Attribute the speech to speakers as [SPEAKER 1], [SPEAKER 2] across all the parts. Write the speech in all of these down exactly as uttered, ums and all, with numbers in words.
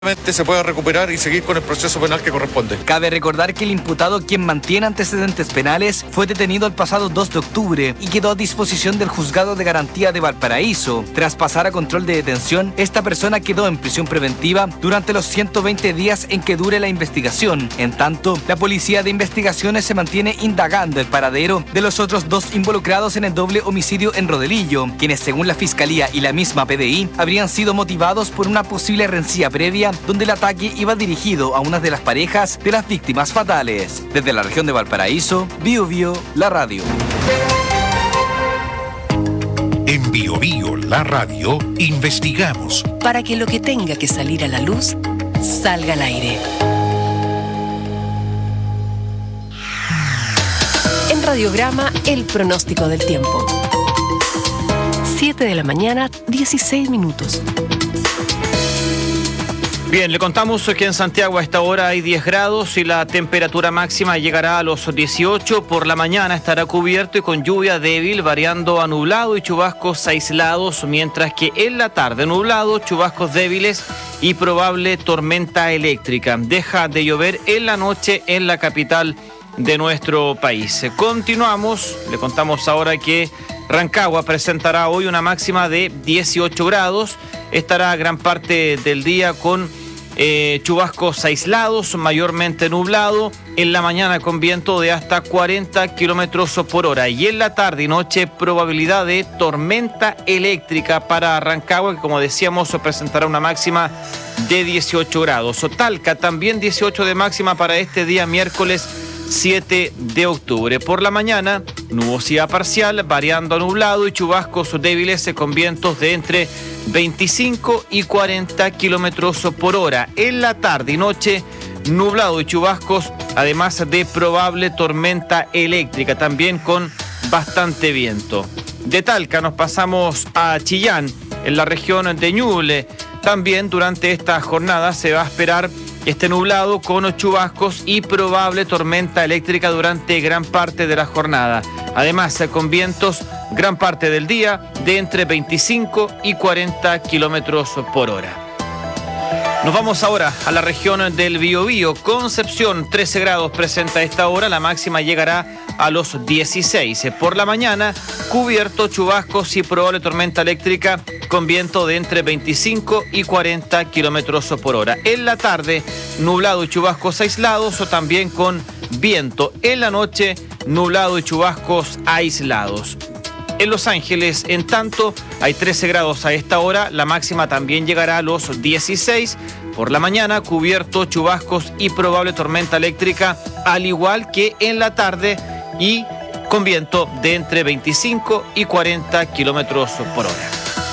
[SPEAKER 1] se pueda recuperar y seguir con el proceso penal que corresponde.
[SPEAKER 2] Cabe recordar que el imputado, quien mantiene antecedentes penales, fue detenido el pasado dos de octubre y quedó a disposición del Juzgado de Garantía de Valparaíso. Tras pasar a control de detención, esta persona quedó en prisión preventiva durante los ciento veinte días en que dure la investigación. En tanto, la Policía de Investigaciones se mantiene indagando el paradero de los otros dos involucrados en el doble homicidio en Rodelillo, quienes según la Fiscalía y la misma P D I habrían sido motivados por una posible rencilla previa donde el ataque iba dirigido a una de las parejas de las víctimas fatales. Desde la región de Valparaíso, Bio Bio, la radio.
[SPEAKER 3] En Bio Bio, la radio, investigamos
[SPEAKER 4] para que lo que tenga que salir a la luz salga al aire. En Radiograma, el pronóstico del tiempo. siete de la mañana, dieciséis minutos.
[SPEAKER 5] Bien, le contamos que en Santiago a esta hora hay diez grados y la temperatura máxima llegará a los dieciocho. Por la mañana estará cubierto y con lluvia débil, variando a nublado y chubascos aislados, mientras que en la tarde nublado, chubascos débiles y probable tormenta eléctrica. Deja de llover en la noche en la capital de nuestro país. Continuamos, le contamos ahora que Rancagua presentará hoy una máxima de dieciocho grados. Estará gran parte del día con eh, chubascos aislados, mayormente nublado. En la mañana con viento de hasta cuarenta kilómetros por hora. Y en la tarde y noche probabilidad de tormenta eléctrica para Rancagua, que como decíamos presentará una máxima de dieciocho grados. Talca también dieciocho de máxima para este día miércoles siete de octubre. Por la mañana, nubosidad parcial, variando a nublado y chubascos débiles con vientos de entre veinticinco y cuarenta kilómetros por hora. En la tarde y noche, nublado y chubascos, además de probable tormenta eléctrica, también con bastante viento. De Talca nos pasamos a Chillán, en la región de Ñuble. También durante esta jornada se va a esperar este nublado con chubascos y probable tormenta eléctrica durante gran parte de la jornada. Además, con vientos gran parte del día de entre veinticinco y cuarenta kilómetros por hora. Nos vamos ahora a la región del Biobío. Concepción, trece grados presenta a esta hora, la máxima llegará a los dieciséis. Por la mañana, cubierto, chubascos y probable tormenta eléctrica con viento de entre veinticinco y cuarenta kilómetros por hora. En la tarde, nublado y chubascos aislados o también con viento. En la noche, nublado y chubascos aislados. En Los Ángeles, en tanto, hay trece grados a esta hora, la máxima también llegará a los dieciséis. Por la mañana, cubierto, chubascos y probable tormenta eléctrica, al igual que en la tarde y con viento de entre veinticinco y cuarenta kilómetros por hora.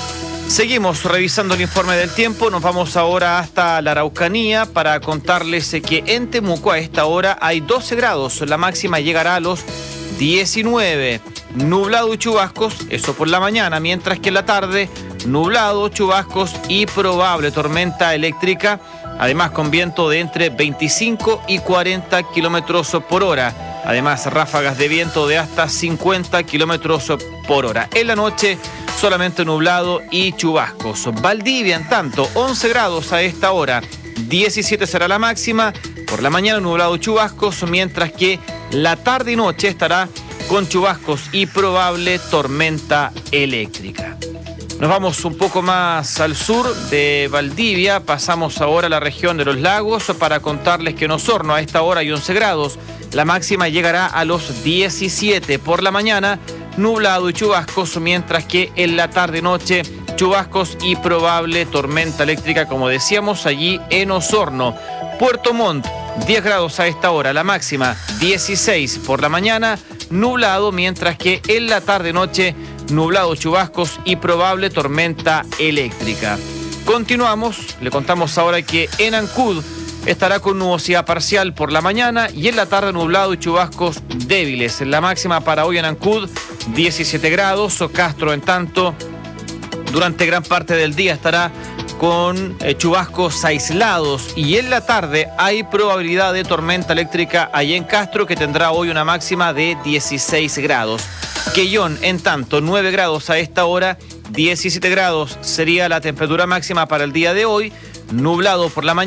[SPEAKER 5] Seguimos revisando el informe del tiempo, nos vamos ahora hasta la Araucanía para contarles que en Temuco a esta hora hay doce grados, la máxima llegará a los diecinueve. Nublado y chubascos, eso por la mañana, mientras que en la tarde, nublado, chubascos y probable tormenta eléctrica, además con viento de entre veinticinco y cuarenta kilómetros por hora, además ráfagas de viento de hasta cincuenta kilómetros por hora. En la noche, solamente nublado y chubascos. Valdivia, en tanto, once grados a esta hora, diecisiete será la máxima, por la mañana nublado y chubascos, mientras que la tarde y noche estará con chubascos y probable tormenta eléctrica. Nos vamos un poco más al sur de Valdivia, pasamos ahora a la región de los lagos para contarles que en Osorno a esta hora hay once grados, la máxima llegará a los diecisiete. Por la mañana, nublado y chubascos, mientras que en la tarde y noche, chubascos y probable tormenta eléctrica, como decíamos, allí en Osorno. Puerto Montt, diez grados a esta hora, la máxima dieciséis. Por la mañana, nublado, mientras que en la tarde-noche, nublado, chubascos y probable tormenta eléctrica. Continuamos, le contamos ahora que en Ancud estará con nubosidad parcial por la mañana y en la tarde nublado y chubascos débiles. La máxima para hoy en Ancud, diecisiete grados. Castro, en tanto, durante gran parte del día estará con eh, chubascos aislados y en la tarde hay probabilidad de tormenta eléctrica allí en Castro, que tendrá hoy una máxima de dieciséis grados. Quellón, en tanto, nueve grados a esta hora, diecisiete grados sería la temperatura máxima para el día de hoy. nublado por la mañana.